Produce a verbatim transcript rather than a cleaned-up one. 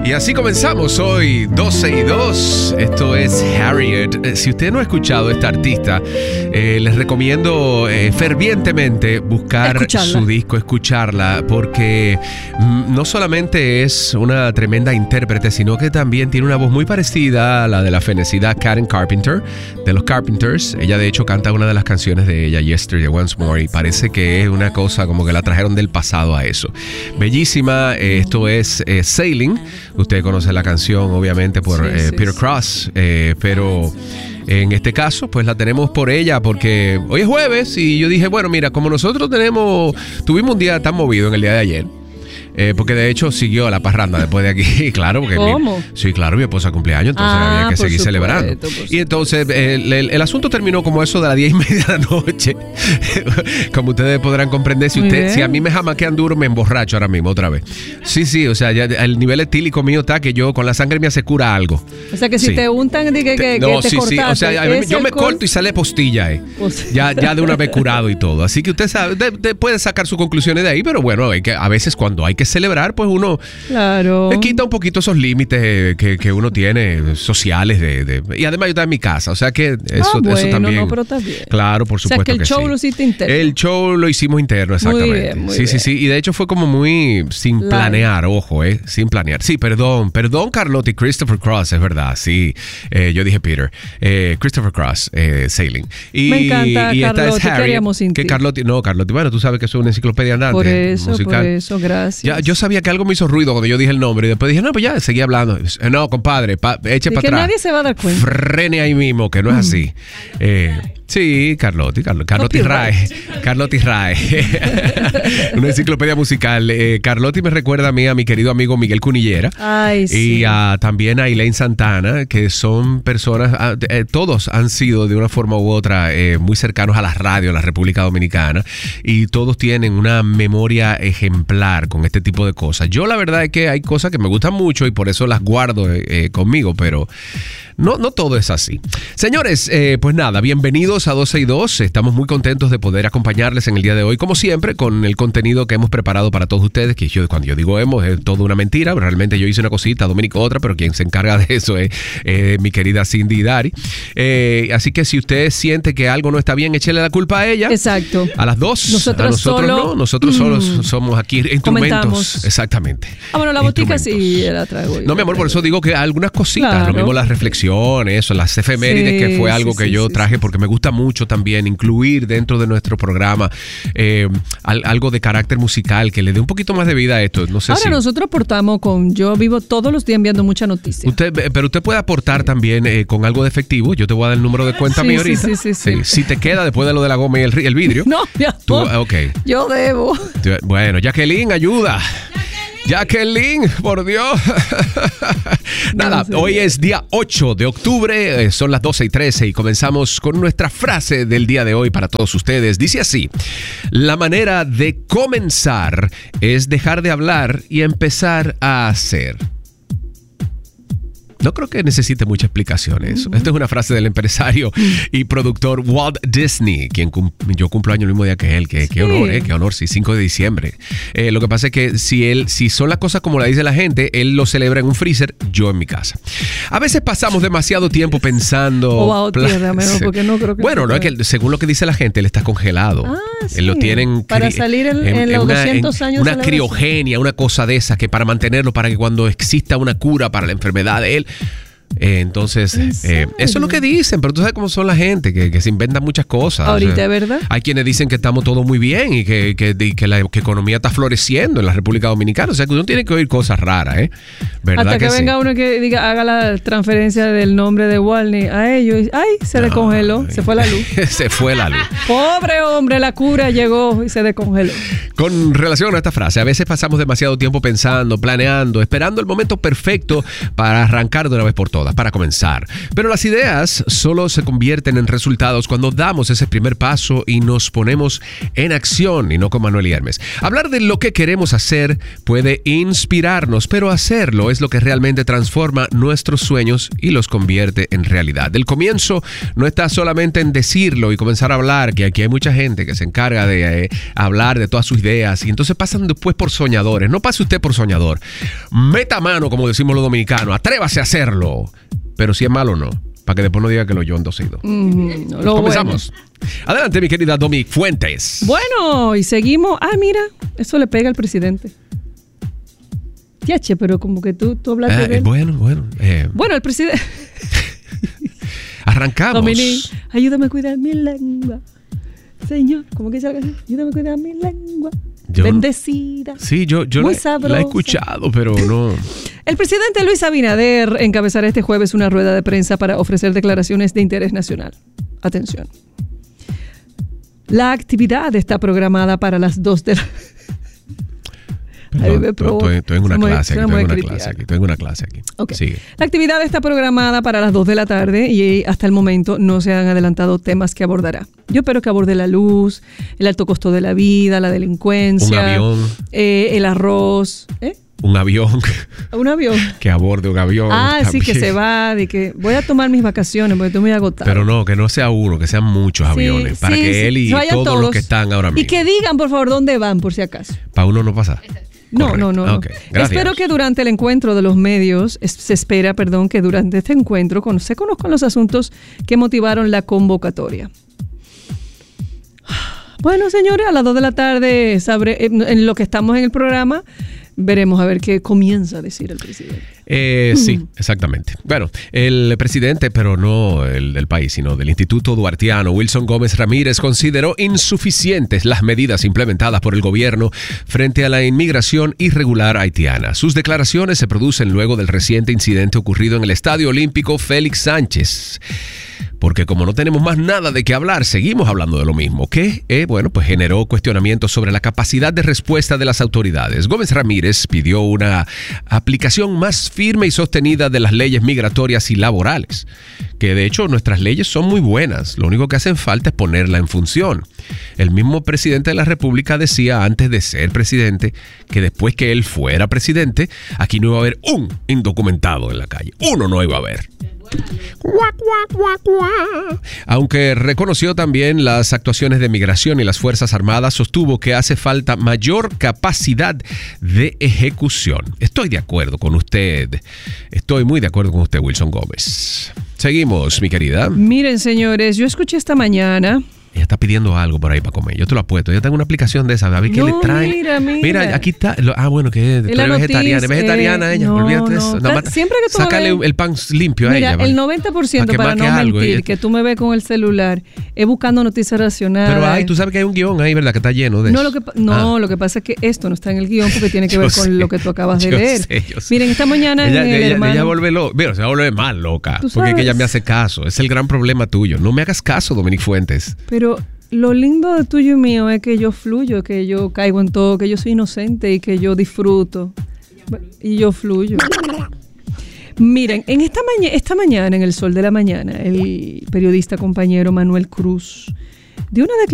Y así comenzamos hoy, doce y dos. Esto es Harriet. Si usted no ha escuchado a esta artista, eh, les recomiendo eh, fervientemente buscar escucharla. su disco, escucharla, porque mm, no solamente es una tremenda intérprete, sino que también tiene una voz muy parecida a la de la fenecida Karen Carpenter, de los Carpenters. Ella de hecho canta una de las canciones de ella, Yesterday Once More, y parece que es una cosa como que la trajeron del pasado a eso. Bellísima, eh, esto es eh, Sailing. Usted conoce la canción, obviamente, por Sí, eh, sí, Peter sí. Cross, eh, pero en este caso, pues la tenemos por ella, porque hoy es jueves y yo dije, bueno, mira, como nosotros tenemos, tuvimos un día tan movido en el día de ayer, eh, porque de hecho siguió la parranda después de aquí, claro, porque ¿Cómo? Mi, sí, claro, mi esposa cumpleaños, entonces Ah, había que por seguir supuesto, celebrando. por Y supuesto. entonces el, el, el asunto terminó como eso de las diez y media de la noche. Como ustedes podrán comprender, si Muy usted, bien. si a mí me jamaquean duro, me emborracho ahora mismo otra vez. Sí, sí, o sea, ya el nivel etílico mío está que yo con la sangre me se cura algo. O sea que si Sí. te untan de que, que, No, que te sí, cortaste, sí, o sea, a mí- ese yo me alcohol, corto y sale postilla, eh. Pues- Ya, ya de una vez curado y todo. Así que usted sabe, de- de- puede sacar sus conclusiones de ahí, pero bueno, hay que, a veces cuando hay que celebrar, pues uno Claro. le quita un poquito esos límites eh, que, que uno tiene sociales de, de- y además yo estaba en mi casa, o sea que eso, Ah, bueno, eso también. no, pero está bien. Claro, por O sea, supuesto que el show sí. lo hiciste interno. El show lo hicimos interno, exactamente. bien, muy sí, sí, bien. sí. Y de hecho fue como muy sin Live. planear, ojo, eh, sin planear. Sí, perdón, perdón, Carlotti, Christopher Cross, es verdad, sí. Eh, yo dije Peter, eh, Christopher Cross, eh, Sailing. Y, Me encanta, y esta Carlotti, es ¿qué Harriet, haríamos sin que ti? Carlotti, no, Carlotti, bueno, tú sabes que soy una enciclopedia andante. Por eso, musical. por eso, gracias. Ya, yo sabía que algo me hizo ruido cuando yo dije el nombre y después dije, no, pues ya, seguí hablando. Eh, No, compadre, pa, eche Y para que atrás. nadie se va a dar cuenta. Frene ahí mismo, que no es así. Eh, sí, Carlotti, Carlo- Carlotti Rae. Carlotti Rae. Una enciclopedia musical. Eh, Carlotti me recuerda a mí, a mi querido amigo Miguel Cunillera. Ay, sí. Y a, también a Elaine Santana, que son personas, ah, eh, todos han sido de una forma u otra eh, muy cercanos a la radio en la República Dominicana y todos tienen una memoria ejemplar con este tipo de cosas. Yo la verdad es que hay cosas que me gustan mucho y por eso las guardo eh, eh, conmigo, pero no, no todo es así. Señores, eh, pues nada, bienvenidos a doce y dos. Estamos muy contentos de poder acompañarles en el día de hoy, como siempre, con el contenido que hemos preparado para todos ustedes, que yo, cuando yo digo hemos, es toda una mentira. Realmente yo hice una cosita, Dominico otra, pero quien se encarga de eso es eh, mi querida Cindy Dari. Eh, así que si usted siente que algo no está bien, échele la culpa a ella. Exacto. A las dos. Nosotros a nosotros solo, no. Nosotros solo mm, somos aquí instrumentos. comentamos. Exactamente. Ah, bueno, la botica Instrumentos. sí la traigo yo. No, mi amor, por eso digo que algunas cositas, Claro. lo mismo las reflexiones, eso, las efemérides, Sí, que fue algo sí, que sí, yo sí, traje sí. porque me gusta mucho también incluir dentro de nuestro programa eh, al- algo de carácter musical que le dé un poquito más de vida a esto. No sé Ahora si nosotros aportamos con... Yo vivo todos los días enviando mucha noticia. usted, pero usted puede aportar también eh, con algo de efectivo. Yo te voy a dar el número de cuenta Sí, mío sí, ahorita. sí, sí, sí. Si te queda después de lo de la goma y el, ri- el vidrio. No, mi amor, Tú, ah, ok. yo debo. Bueno, Jacqueline, ayuda. Jacqueline, por Dios. Nada, No sé. hoy es día ocho de octubre, eh, son las doce y trece y comenzamos con nuestra frase del día de hoy para todos ustedes. Dice así: la manera de comenzar es dejar de hablar y empezar a hacer. No creo que necesite mucha explicación eso. Esta es una frase del empresario y productor Walt Disney, quien cum- yo cumplo año el mismo día que él. Que, Sí. Qué honor, eh, qué honor, sí, cinco de diciembre. Eh, lo que pasa es que si él, si son las cosas como la dice la gente, él lo celebra en un freezer, yo en mi casa. A veces pasamos demasiado tiempo pensando. O bajo pla- tierra, mejor, porque no creo que Bueno, se no es pueda. que según lo que dice la gente, él está congelado. Ah, Él lo sí. tienen Para cri- salir en- en los una, doscientos años Una de la criogenia, una cosa de esas que para mantenerlo, para que cuando exista una cura para la enfermedad de él. Eh, entonces, ¿En eh, serio? eso es lo que dicen, pero tú sabes cómo son la gente, que, que se inventan muchas cosas. Ahorita, O sea, ¿verdad? Hay quienes dicen que estamos todo muy bien y que, que, y que la que economía está floreciendo en la República Dominicana. O sea, que uno tiene que oír cosas raras, ¿eh? ¿Verdad Hasta que, sí? venga uno que diga, haga la transferencia del nombre de Walney a ellos. y, Ay, se No, descongeló, se fue la luz. Se fue la luz. Pobre hombre, la cura llegó y se descongeló. Con relación a esta frase, a veces pasamos demasiado tiempo pensando, planeando, esperando el momento perfecto para arrancar de una vez por todas. todas, para comenzar. Pero las ideas solo se convierten en resultados cuando damos ese primer paso y nos ponemos en acción, y no con Manuel y Hermes. Hablar de lo que queremos hacer puede inspirarnos, pero hacerlo es lo que realmente transforma nuestros sueños y los convierte en realidad. El comienzo no está solamente en decirlo y comenzar a hablar, que aquí hay mucha gente que se encarga de eh, hablar de todas sus ideas y entonces pasan después por soñadores. No pase usted por soñador. Meta mano, como decimos los dominicanos. Atrévase a hacerlo. Pero si es malo, no. Para que después no diga que lo yo endocido. Mm, lo Comenzamos. Bueno. Adelante, mi querida Domi Fuentes. Bueno, y seguimos. Ah, mira, eso le pega al presidente. Yache, pero como que tú, tú hablaste eh, de él. Bueno, bueno. Eh. Bueno, el presidente... Arrancamos. Dominique, ayúdame a cuidar mi lengua. Señor, ¿cómo que dice la canción? Ayúdame a cuidar mi lengua. Yo, Bendecida. Sí, yo, yo muy la, la he escuchado, pero no. El presidente Luis Abinader encabezará este jueves una rueda de prensa para ofrecer declaraciones de interés nacional. Atención. La actividad está programada para las dos de la... No, estoy, estoy en una clase aquí, estoy en una clase aquí, estoy en una clase aquí. Okay. Sigue. La actividad está programada para las dos de la tarde y hasta el momento no se han adelantado temas que abordará. Yo espero que aborde la luz, el alto costo de la vida, la delincuencia, un avión, eh, el arroz, ¿eh? Un avión. Un avión. Que aborde un avión. Ah, también. Sí, que se va, de que voy a tomar mis vacaciones porque estoy muy agotado. Pero no, que no sea uno, que sean muchos sí, aviones. Para sí, que sí, él y todos, todos los que están ahora mismo. Y que digan, por favor, dónde van, por si acaso. Para uno no pasar. No, Correcto. no, no. Okay, Espero que durante el encuentro de los medios, es, se espera, perdón, que durante este encuentro con, se conozcan los asuntos que motivaron la convocatoria. Bueno, señores, a las dos de la tarde, sabré, en, en lo que estamos en el programa, veremos a ver qué comienza a decir el presidente. Eh, sí, exactamente. Bueno, el presidente, pero no el del país, sino del Instituto Duartiano, Wilson Gómez Ramírez, consideró insuficientes las medidas implementadas por el gobierno frente a la inmigración irregular haitiana. Sus declaraciones se producen luego del reciente incidente ocurrido en el Estadio Olímpico Félix Sánchez. Porque como no tenemos más nada de qué hablar, seguimos hablando de lo mismo, que, eh, bueno, pues generó cuestionamientos sobre la capacidad de respuesta de las autoridades. Gómez Ramírez pidió una aplicación más firme y sostenida de las leyes migratorias y laborales, que de hecho nuestras leyes son muy buenas, lo único que hacen falta es ponerla en función. El mismo presidente de la República decía antes de ser presidente que después que él fuera presidente, aquí no iba a haber un indocumentado en la calle, uno no iba a haber. Aunque reconoció también las actuaciones de migración y las Fuerzas Armadas, sostuvo que hace falta mayor capacidad de ejecución. Estoy de acuerdo con usted. Estoy muy de acuerdo con usted, Wilson Gómez. Seguimos, mi querida. Miren, señores, yo escuché esta mañana... Ella está pidiendo algo por ahí para comer. Yo te lo apuesto. Yo tengo una aplicación de esa. A ver qué no, le trae. Mira, mira. Mira, aquí está. Ah, bueno, que es vegetariana. Es vegetariana eh, ella. No, Olvídate no. eso. Nada más, siempre que tú sácale ves, el pan limpio mira, a ella. El noventa por ciento, para, para no algo, mentir, ella. que tú me ves con el celular, es buscando noticias racionales. Pero ay, tú sabes que hay un guión ahí, ¿verdad? Que está lleno de no, eso. Lo que, no, ah. lo que pasa es que esto no está en el guión porque tiene que ver con sé, lo que tú acabas de yo leer. Sé, yo sé. Miren, esta mañana ella, en el ella, hermano... ella vuelve loca. Mira, se va a volver más loca. Porque es que ella me hace caso. Es el gran problema tuyo. No me hagas caso, Dominique Fuentes. Pero... lo lindo de tuyo y mío es que yo fluyo, que yo caigo en todo, que yo soy inocente y que yo disfruto. Y yo fluyo. Miren, en esta, maña- esta mañana, en el Sol de la Mañana, el periodista compañero Manuel Cruz dio una declaración